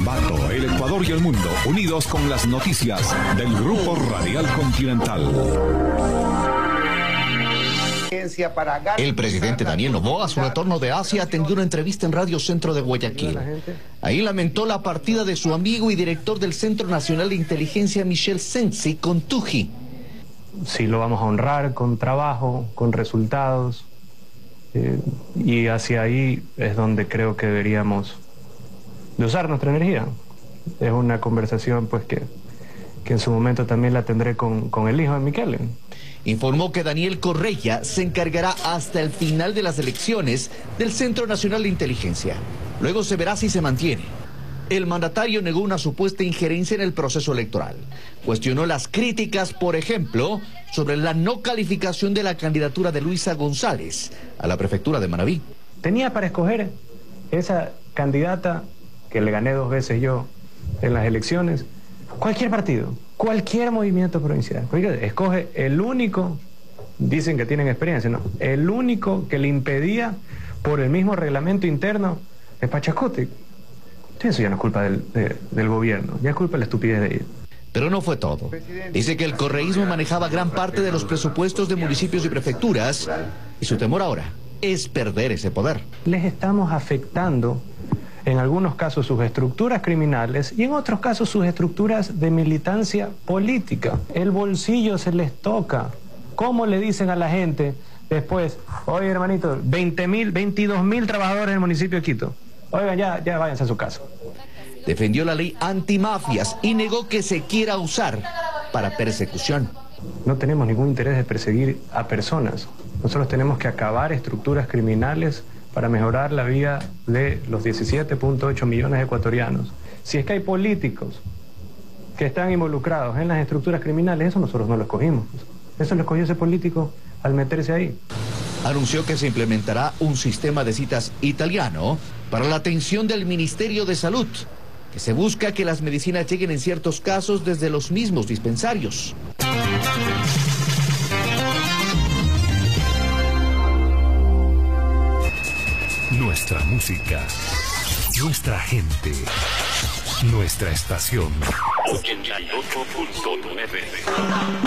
Ambato, el Ecuador y el mundo, unidos con las noticias del Grupo Radial Continental. El presidente Daniel Noboa, a su retorno de Asia, atendió una entrevista en Radio Centro de Guayaquil. Ahí lamentó la partida de su amigo y director del Centro Nacional de Inteligencia, Michel Sensi, Contuji. Sí, lo vamos a honrar con trabajo, con resultados, y hacia ahí es donde creo que deberíamos de usar nuestra energía. Es una conversación pues que en su momento también la tendré con el hijo de Michele. Informó que Daniel Correia se encargará hasta el final de las elecciones del Centro Nacional de Inteligencia. Luego se verá si se mantiene. El mandatario negó una supuesta injerencia en el proceso electoral. Cuestionó las críticas, por ejemplo, sobre la no calificación de la candidatura de Luisa González a la prefectura de Manabí. Tenía para escoger esa candidata que le gané 2 veces yo en las elecciones. Cualquier partido, cualquier movimiento provincial. Escoge el único, dicen que tienen experiencia, ¿no? El único que le impedía por el mismo reglamento interno es Pachacuti. Eso ya no es culpa del gobierno, ya es culpa de la estupidez de ellos. Pero no fue todo. Dice que el correísmo manejaba gran parte de los presupuestos de municipios y prefecturas y su temor ahora es perder ese poder. Les estamos afectando en algunos casos sus estructuras criminales y en otros casos sus estructuras de militancia política. El bolsillo se les toca. ¿Cómo le dicen a la gente después, oye hermanito, 22.000 trabajadores en el municipio de Quito? Oigan, ya váyanse a su casa. Defendió la ley antimafias y negó que se quiera usar para persecución. No tenemos ningún interés de perseguir a personas. Nosotros tenemos que acabar estructuras criminales para mejorar la vida de los 17.8 millones de ecuatorianos. Si es que hay políticos que están involucrados en las estructuras criminales, eso nosotros no lo escogimos. Eso lo escogió ese político al meterse ahí. Anunció que se implementará un sistema de citas italiano para la atención del Ministerio de Salud, que se busca que las medicinas lleguen en ciertos casos desde los mismos dispensarios. Nuestra música, nuestra gente, nuestra estación. 88.9